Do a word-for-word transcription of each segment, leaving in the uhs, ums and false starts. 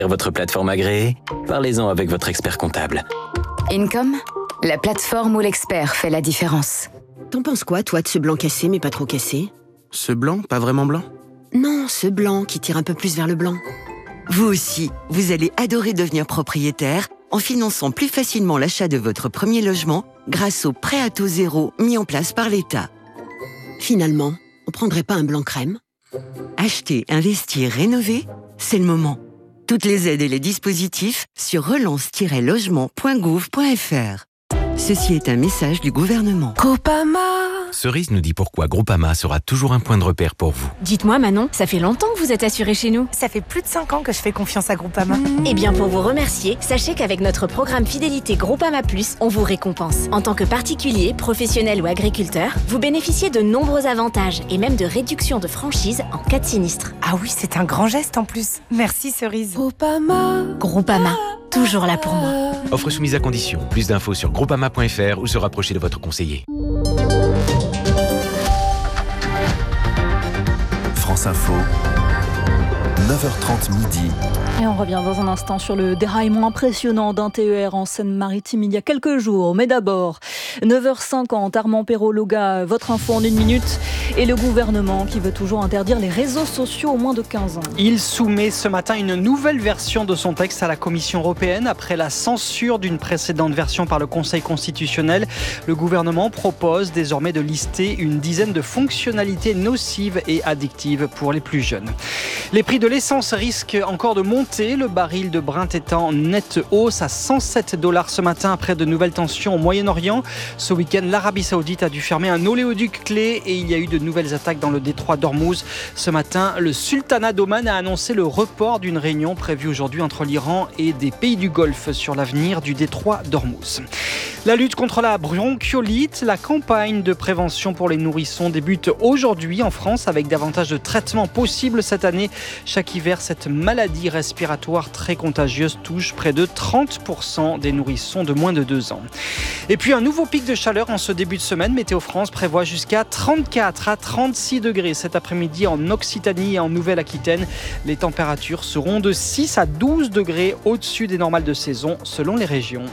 Votre plateforme agréée? Parlez-en avec votre expert comptable. Income, la plateforme où l'expert fait la différence. T'en penses quoi, toi, de ce blanc cassé, mais pas trop cassé? Ce blanc, pas vraiment blanc? Non, ce blanc qui tire un peu plus vers le blanc. Vous aussi, vous allez adorer devenir propriétaire en finançant plus facilement l'achat de votre premier logement grâce au prêt à taux zéro mis en place par l'État. Finalement, on prendrait pas un blanc crème? Acheter, investir, rénover, c'est le moment. Toutes les aides et les dispositifs sur relance tiret logement point gouv point f r. Ceci est un message du gouvernement. Groupama. Cerise nous dit pourquoi Groupama sera toujours un point de repère pour vous. Dites-moi Manon, ça fait longtemps que vous êtes assurée chez nous. Ça fait plus de cinq ans que je fais confiance à Groupama. Mmh. Eh bien pour vous remercier, sachez qu'avec notre programme fidélité Groupama Plus, on vous récompense. En tant que particulier, professionnel ou agriculteur, vous bénéficiez de nombreux avantages et même de réductions de franchise en cas de sinistre. Ah oui, c'est un grand geste en plus. Merci Cerise. Groupama. Groupama, toujours là pour moi. Offre soumise à condition. Plus d'infos sur groupama point f r ou se rapprocher de votre conseiller. France Info, neuf heures trente midi. Et on revient dans un instant sur le déraillement impressionnant d'un T E R en Seine-Maritime il y a quelques jours. Mais d'abord, neuf heures cinquante, Armand Perrault-Loga, votre info en une minute. Et le gouvernement qui veut toujours interdire les réseaux sociaux aux moins de quinze ans. Il soumet ce matin une nouvelle version de son texte à la Commission européenne après la censure d'une précédente version par le Conseil constitutionnel. Le gouvernement propose désormais de lister une dizaine de fonctionnalités nocives et addictives pour les plus jeunes. Les prix de l'essence risquent encore de monter. Le baril de Brent est en nette hausse à cent sept dollars ce matin après de nouvelles tensions au Moyen-Orient. Ce week-end, l'Arabie Saoudite a dû fermer un oléoduc clé et il y a eu de nouvelles attaques dans le détroit d'Ormuz. Ce matin, le sultanat d'Oman a annoncé le report d'une réunion prévue aujourd'hui entre l'Iran et des pays du Golfe sur l'avenir du détroit d'Ormuz. La lutte contre la bronchiolite, la campagne de prévention pour les nourrissons débute aujourd'hui en France avec davantage de traitements possibles cette année. Chaque hiver, cette maladie respiratoire très contagieuse touche près de trente pour cent des nourrissons de moins de deux ans. Et puis un nouveau pic de chaleur en ce début de semaine. Météo France prévoit jusqu'à trente-quatre à trente-six degrés cet après-midi en Occitanie et en Nouvelle-Aquitaine. Les températures seront de six à douze degrés au-dessus des normales de saison selon les régions.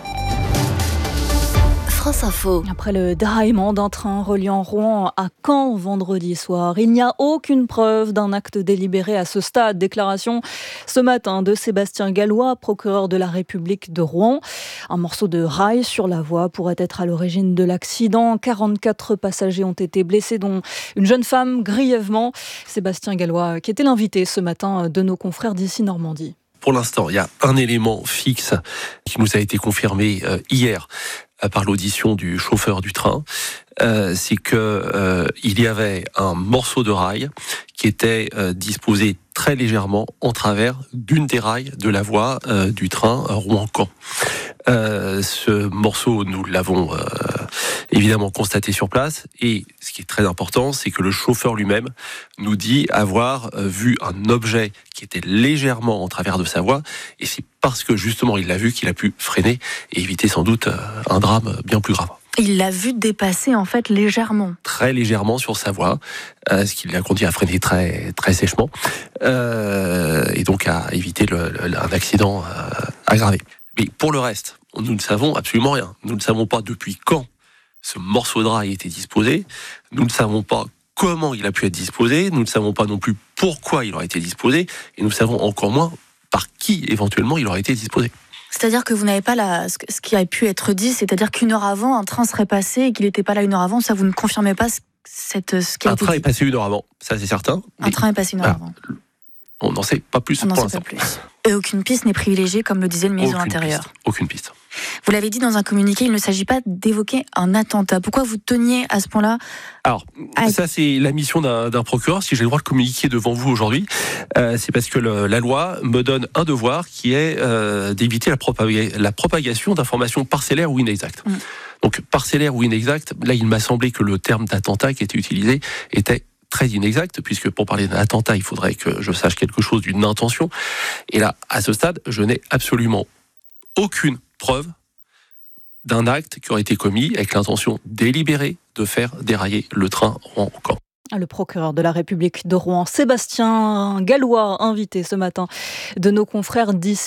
France Info. Après le déraillement d'un train reliant Rouen à Caen vendredi soir, il n'y a aucune preuve d'un acte délibéré à ce stade. Déclaration ce matin de Sébastien Gallois, procureur de la République de Rouen. Un morceau de rail sur la voie pourrait être à l'origine de l'accident. quarante-quatre passagers ont été blessés, dont une jeune femme grièvement. Sébastien Gallois, qui était l'invité ce matin de nos confrères d'ici Normandie. Pour l'instant, il y a un élément fixe qui nous a été confirmé euh, hier euh, par l'audition du chauffeur du train. Euh, c'est que euh, il y avait un morceau de rail qui était euh, disposé très légèrement en travers d'une des rails de la voie euh, du train Rouen-Caen. Euh, ce morceau, nous l'avons euh, évidemment constaté sur place, et ce qui est très important, c'est que le chauffeur lui-même nous dit avoir euh, vu un objet qui était légèrement en travers de sa voie, et c'est parce que justement il l'a vu qu'il a pu freiner et éviter sans doute euh, un drame bien plus grave. Il l'a vu dépasser en fait légèrement. Très légèrement sur sa voie, euh, ce qui l'a conduit à freiner très très sèchement, euh, et donc à éviter le, le, un accident euh, aggravé. Mais pour le reste, nous ne savons absolument rien. Nous ne savons pas depuis quand ce morceau de rail était disposé. Nous ne savons pas comment il a pu être disposé. Nous ne savons pas non plus pourquoi il aurait été disposé. Et nous savons encore moins par qui éventuellement il aurait été disposé. C'est-à-dire que vous n'avez pas la, ce qui a pu être dit, c'est-à-dire qu'une heure avant, un train serait passé et qu'il n'était pas là une heure avant, ça vous ne confirmez pas cette, ce qui a un été train dit. est passé une heure avant, ça c'est certain. Un train est passé une heure avant. On n'en sait pas plus On n'en pour sait l'instant. pas plus. Et aucune piste n'est privilégiée, comme le disait le ministre aucune de l'Intérieur. Piste, aucune piste. Vous l'avez dit dans un communiqué, il ne s'agit pas d'évoquer un attentat. Pourquoi vous teniez à ce point-là ? Alors, à... ça c'est la mission d'un, d'un procureur. Si j'ai le droit de communiquer devant vous aujourd'hui, euh, c'est parce que le, la loi me donne un devoir qui est euh, d'éviter la, propaga- la propagation d'informations parcellaires ou inexactes. Mmh. Donc, parcellaire ou inexacte, là il m'a semblé que le terme d'attentat qui était utilisé était très inexact, puisque pour parler d'un attentat, il faudrait que je sache quelque chose d'une intention. Et là, à ce stade, je n'ai absolument aucune preuve d'un acte qui aurait été commis avec l'intention délibérée de faire dérailler le train Rouen-Caen. Le procureur de la République de Rouen, Sébastien Gallois, invité ce matin de nos confrères d'ici.